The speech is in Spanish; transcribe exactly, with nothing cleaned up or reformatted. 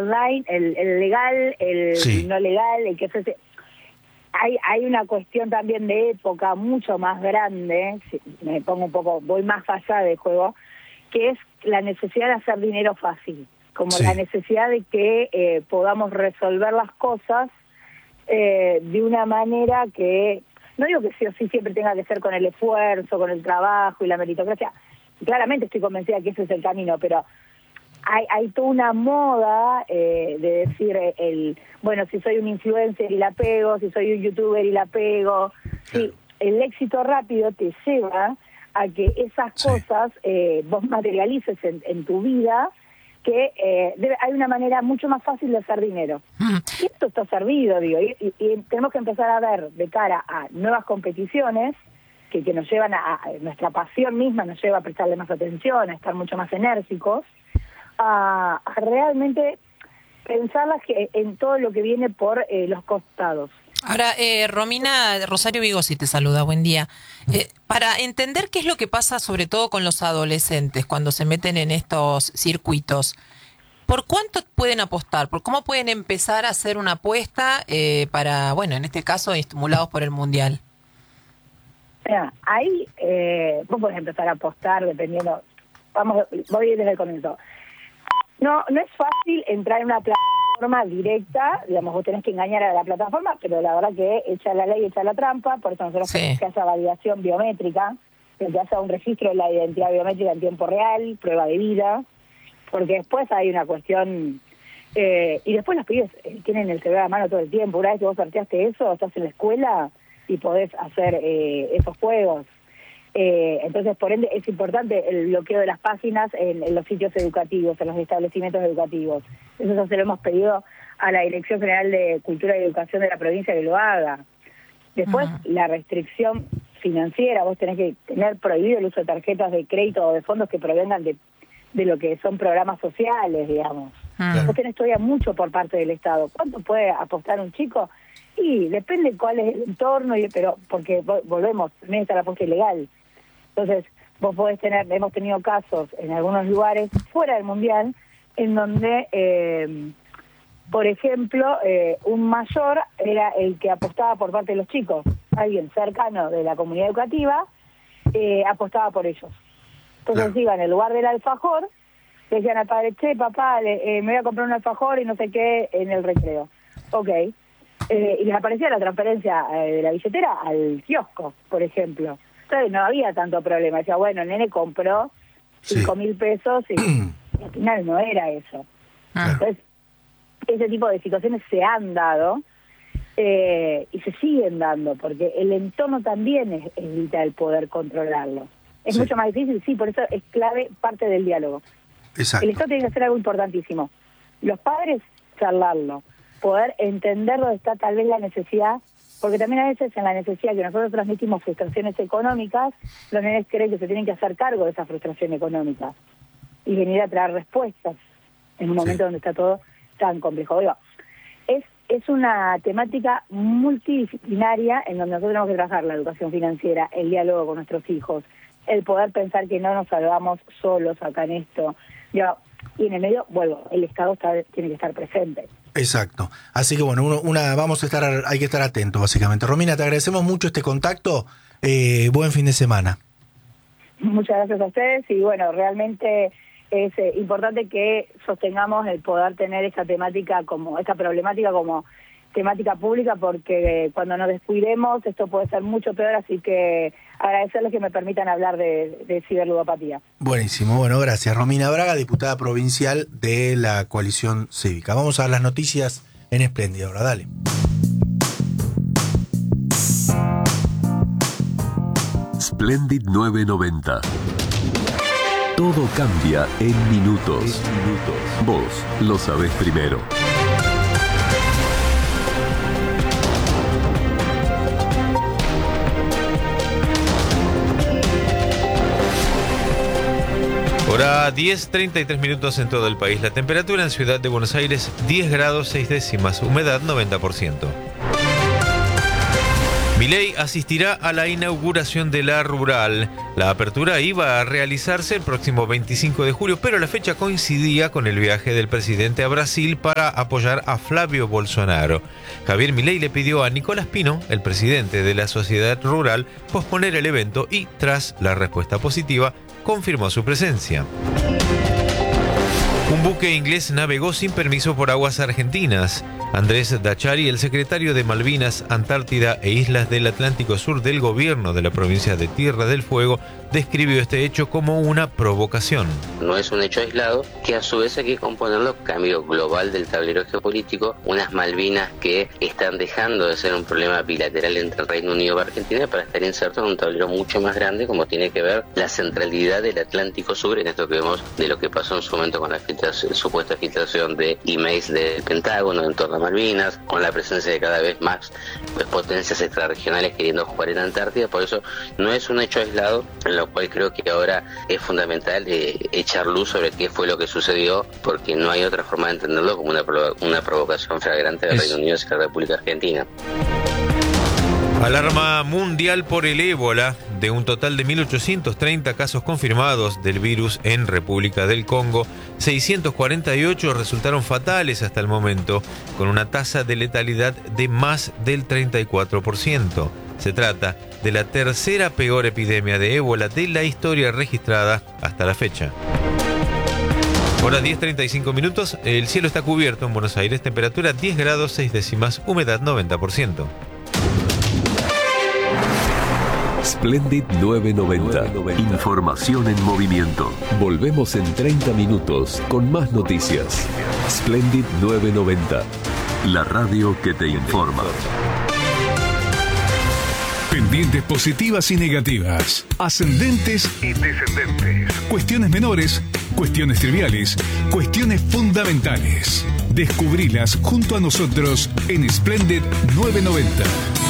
online, el, el legal, el sí. no legal, el que se... Hay, hay una cuestión también de época mucho más grande, si me pongo un poco, voy más allá del juego, que es la necesidad de hacer dinero fácil, como sí. la necesidad de que eh, podamos resolver las cosas eh, de una manera que, no digo que sí o sí siempre tenga que ser con el esfuerzo, con el trabajo y la meritocracia, claramente estoy convencida que ese es el camino, pero hay, hay toda una moda eh, de decir, el bueno, si soy un influencer y la pego, si soy un youtuber y la pego, sí, el éxito rápido te lleva a que esas sí. cosas eh, vos materialices en, en tu vida, que eh, debe, hay una manera mucho más fácil de hacer dinero. Mm. Y esto está servido, digo, y, y, y tenemos que empezar a ver de cara a nuevas competiciones que, que nos llevan a, a nuestra pasión misma, nos lleva a prestarle más atención, a estar mucho más enérgicos, a, a realmente pensarlas que, en todo lo que viene por eh, los costados. Ahora, eh, Romina, Rosario Vigosi te saluda, buen día. Eh, para entender qué es lo que pasa sobre todo con los adolescentes cuando se meten en estos circuitos, ¿por cuánto pueden apostar? ¿Por cómo pueden empezar a hacer una apuesta eh, para, bueno, en este caso, estimulados por el Mundial? Mira, ahí eh, vos podés empezar a apostar dependiendo, vamos, voy desde el comienzo. No, no es fácil entrar en una plataforma directa, digamos, vos tenés que engañar a la plataforma, pero la verdad que echa la ley, echa la trampa, por eso nosotros sí. queremos que haya validación biométrica, que haya un registro de la identidad biométrica en tiempo real, prueba de vida, porque después hay una cuestión, eh, y después los pibes eh, tienen el celular a mano todo el tiempo, una vez que vos sorteaste eso, estás en la escuela y podés hacer eh, esos juegos. Eh, entonces, por ende, es importante el bloqueo de las páginas en, en los sitios educativos, en los establecimientos educativos. Eso ya se lo hemos pedido a la Dirección General de Cultura y Educación de la provincia que lo haga. Después, uh-huh. la restricción financiera, vos tenés que tener prohibido el uso de tarjetas de crédito o de fondos que provengan de, de lo que son programas sociales, digamos. Uh-huh. Vos tenés todavía mucho por parte del Estado. ¿Cuánto puede apostar un chico? Y depende cuál es el entorno, y, pero porque volvemos, también está la apuesta ilegal. Entonces, vos podés tener, hemos tenido casos en algunos lugares fuera del Mundial, en donde, eh, por ejemplo, eh, un mayor era el que apostaba por parte de los chicos, alguien cercano de la comunidad educativa, eh, apostaba por ellos. Entonces claro. iban en el lugar del alfajor, le decían al padre, che, papá, le, eh, me voy a comprar un alfajor y no sé qué en el recreo. Ok. Eh, y les aparecía la transferencia eh, de la billetera al kiosco, por ejemplo. Entonces no había tanto problema. Decía, bueno, el nene compró cinco mil pesos y, y al final no era eso. Ah. Entonces, ese tipo de situaciones se han dado eh, y se siguen dando, porque el entorno también es, es vital poder controlarlo. Es sí. mucho más difícil, sí, por eso es clave parte del diálogo. Exacto. El Estado tiene que hacer algo importantísimo. Los padres, charlarlo, poder entender dónde está tal vez la necesidad. Porque también a veces en la necesidad que nosotros transmitimos frustraciones económicas, los nenes creen que se tienen que hacer cargo de esa frustración económica y venir a traer respuestas en un momento sí. donde está todo tan complejo. Digo, es, es una temática multidisciplinaria en donde nosotros tenemos que trabajar la educación financiera, el diálogo con nuestros hijos, el poder pensar que no nos salvamos solos acá en esto. Digo, y en el medio, vuelvo, el Estado está, tiene que estar presente. Exacto. Así que bueno, uno, una vamos a estar, hay que estar atentos básicamente. Romina, te agradecemos mucho este contacto. Eh, buen fin de semana. Muchas gracias a ustedes y bueno, realmente es eh, importante que sostengamos el poder tener esta temática como, esta problemática como temática pública, porque eh, cuando nos descuidemos esto puede ser mucho peor, así que agradecerles que me permitan hablar de, de ciberludopatía. Buenísimo, bueno, gracias. Romina Braga, diputada provincial de la Coalición Cívica. Vamos a ver las noticias en Espléndida ahora, dale. Splendid nueve noventa. Todo cambia en minutos. minutos. Vos lo sabés primero. Hora diez, treinta y tres minutos en todo el país. La temperatura en Ciudad de Buenos Aires, diez grados seis décimas. Humedad noventa por ciento. Milei asistirá a la inauguración de la rural. La apertura iba a realizarse el próximo veinticinco de julio, pero la fecha coincidía con el viaje del presidente a Brasil para apoyar a Flavio Bolsonaro. Javier Milei le pidió a Nicolás Pino, el presidente de la Sociedad Rural, posponer el evento y, tras la respuesta positiva, confirmó su presencia. Un buque inglés navegó sin permiso por aguas argentinas. Andrés Dachari, el secretario de Malvinas, Antártida e Islas del Atlántico Sur del gobierno de la provincia de Tierra del Fuego, describió este hecho como una provocación. No es un hecho aislado, que a su vez hay que componerlo cambio global del tablero geopolítico, unas Malvinas que están dejando de ser un problema bilateral entre el Reino Unido y Argentina para estar insertos en un tablero mucho más grande, como tiene que ver la centralidad del Atlántico Sur, en esto que vemos de lo que pasó en su momento con la filtración, supuesta filtración de emails del Pentágono en torno a Malvinas, con la presencia de cada vez más pues, potencias extrarregionales queriendo jugar en Antártida. Por eso no es un hecho aislado, en lo cual creo que ahora es fundamental eh, echar luz sobre qué fue lo que sucedió, porque no hay otra forma de entenderlo como una, provo- una provocación flagrante del Reino Unido hacia la República Argentina. Alarma mundial por el ébola. De un total de mil ochocientos treinta casos confirmados del virus en República del Congo, seiscientos cuarenta y ocho resultaron fatales hasta el momento, con una tasa de letalidad de más del treinta y cuatro por ciento. Se trata de la tercera peor epidemia de ébola de la historia registrada hasta la fecha. Hora diez treinta y cinco minutos, el cielo está cubierto en Buenos Aires, temperatura diez grados seis décimas, humedad noventa por ciento. Splendid novecientos noventa. Información en movimiento. Volvemos en treinta minutos con más noticias. Splendid novecientos noventa. La radio que te informa. Pendientes positivas y negativas, ascendentes y descendentes, cuestiones menores, cuestiones triviales, cuestiones fundamentales. Descubrilas junto a nosotros en Splendid novecientos noventa.